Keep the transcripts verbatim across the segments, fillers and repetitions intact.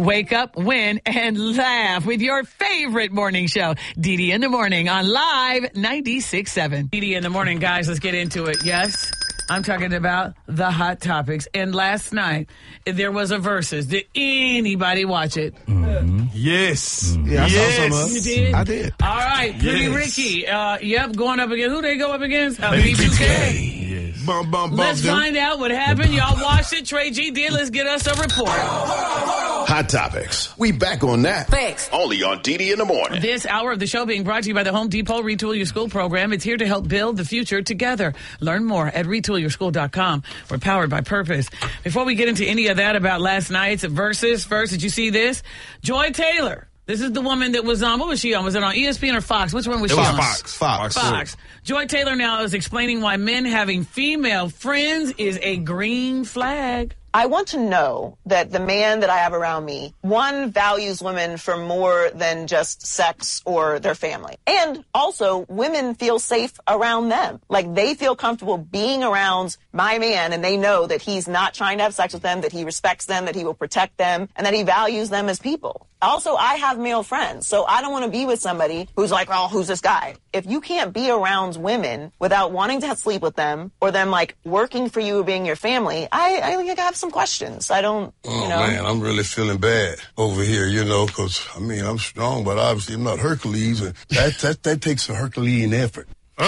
Wake up, win, and laugh with your favorite morning show, D D in the Morning on Live ninety-six point seven. D D in the Morning, guys, let's get into it. Yes, I'm talking about the hot topics. And last night, there was a Versus. Did anybody watch it? Mm-hmm. Yes. Mm-hmm. Yeah, I yes. saw some of it. You did? I did. All right, Pretty Yes. Ricky. Uh, yep, going up against, who they go up against? Uh, B two B two K. K. Yes. Bum, bum, bum, Let's them. find out what happened. Y'all watched it. Trey G did. Let's get us a report. Hot Topics. We back on that. Thanks. Only on D D in the Morning. This hour of the show being brought to you by the Home Depot Retool Your School program. It's here to help build the future together. Learn more at retool your school dot com. We're powered by purpose. Before we get into any of that about last night's Versus, first, did you see this? Joy Taylor. This is the woman that was on, what was she on? Was it on E S P N or Fox? Which one was It she was on? Fox. Fox. Fox. Joy Taylor now is explaining why men having female friends is a green flag. I want to know that the man that I have around me, one, values women for more than just sex or their family. And also, women feel safe around them. Like, they feel comfortable being around my man, and they know that he's not trying to have sex with them, that he respects them, that he will protect them, and that he values them as people. Also, I have male friends, so I don't want to be with somebody who's like, oh, who's this guy? If you can't be around women without wanting to sleep with them or them, like, working for you or being your family, I, I think I have some questions. I don't, Oh, you know. man, I'm really feeling bad over here, you know, because, I mean, I'm strong, but obviously I'm not Hercules, and that, that, that takes a Herculean effort.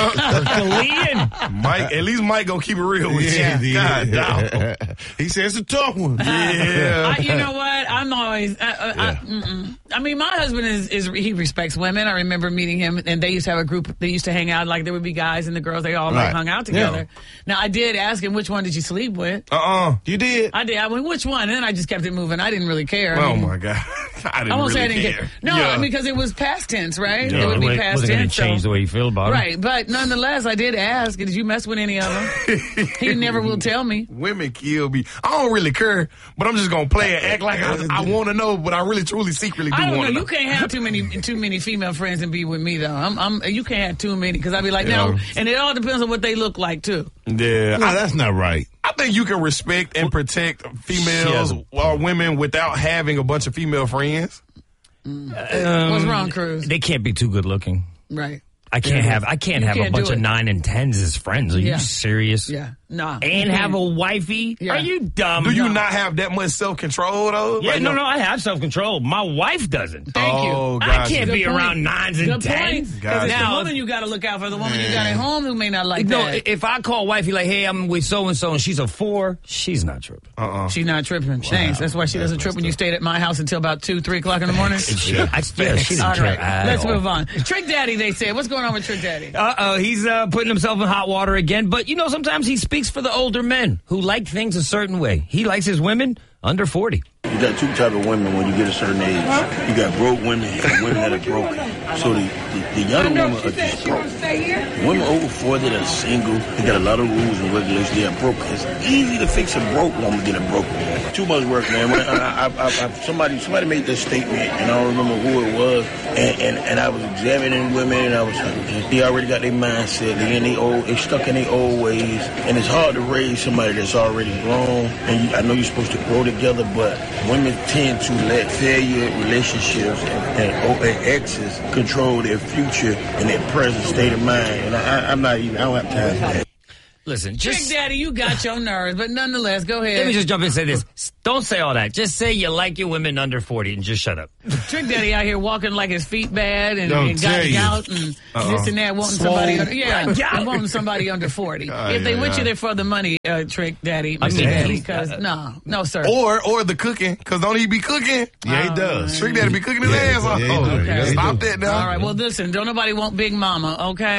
Herculean. Mike, at least Mike gonna keep it real with Yeah, you. God, yeah. dog. He says it's a tough one. Yeah. I, you know what? I'm always. I, I, I, mm-mm. I mean, my husband is, is he respects women. I remember meeting him, and they used to have a group. They used to hang out. Like, there would be guys and the girls. They all like Right. hung out together. Now, I did ask him, which one did you sleep with? Uh-uh. You did? I did. I went, which one? And then I just kept it moving. I didn't really care. Oh, I mean, my God. I didn't I won't really say I didn't care. care. No, Yeah. I mean, because it was past tense, right? Yeah, it would be wasn't- past wasn't going tense. to change so- the way you feel about it. Right, but nonetheless, I did ask, did you mess with any of them? He never will tell me. Women kill me. I don't really care, but I'm just gonna play and act like I, I want to know, but I really, truly, secretly do I don't know. want to know. You can't have too many too many female friends and be with me though. I'm, I'm you can't have too many because I'd be like, Yeah. no. And it all depends on what they look like too. Yeah, No, I, that's not right. I think you can respect and protect females or women without having a bunch of female friends. Um, What's wrong, Cruz? They can't be too good looking. Right. I can't have I can't You have can't a bunch do of it. nine and tens as friends. Are Yeah. you serious? Yeah. Nah. And have a wifey? Yeah. Are you dumb? Do you No. not have that much self control though? Yeah, Like, no, no, I have self control. My wife doesn't. Thank you. Oh, I gotcha. can't Good be point. around nines and Good point. tens. Because it's the Now, woman you got to look out for. The woman you got at home who may not like no, that. if I call wifey like, hey, I'm with so and so, and she's a four, she's not tripping. Uh-uh. She's not tripping. Thanks. That's why she doesn't trip when you stayed at my house until about two, three o'clock in the morning. Yeah, I, yeah, she All didn't right, trip at let's all. move on. Trick Daddy, they said. What's going on with Trick Daddy? Uh oh, he's uh, putting himself in hot water again. But you know, sometimes he speaks for the older men who like things a certain way. He likes his women under forty. You got two type of women when you get a certain age. You got broke women and women that are broken. So the, the, the younger women are just broke. Women over forty that are single, they got a lot of rules and regulations. They are broke. It's easy to fix a broke woman than a broke woman. Too much work, man. When I, I, I, I, somebody somebody made this statement, and I don't remember who it was. And, and, and I was examining women, and I was like, they already got their mindset. They in their old, they stuck in their old ways. And it's hard to raise somebody that's already grown. And you, I know you're supposed to grow together, but women tend to let failure relationships and, and, and exes control their future and their present state of mind. And I, I'm not even, I don't have time for that. Listen, Trick just Daddy, you got your nerves, but nonetheless, go ahead. let me just jump in and say this. Don't say all that. Just say you like your women under forty and just shut up. Trick Daddy out here walking like his feet bad and, Don't and got tell you. gout and Uh-uh. this and that, wanting Swole. somebody, under, yeah, Right, gout. and wanting somebody under forty. if they yeah, with yeah. you, they're for the money, uh, Trick Daddy, I Mister mean, Daddy, he's- because no, no, sir. Or or the cooking, because don't he be cooking? Yeah, he does. Trick Daddy be cooking his Yeah, ass off. yeah, he Oh, does. Yeah, he stop does. that now. All right, well, listen, don't nobody want Big Mama, okay?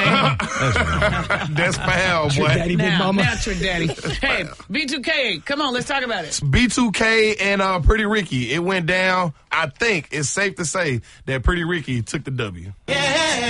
That's foul, boy. now, now, Trick Daddy. Hey, B two K, come on, let's talk about it. B two K and uh, Pretty Ricky, it went down. I think it's safe to say that Pretty Ricky took the W.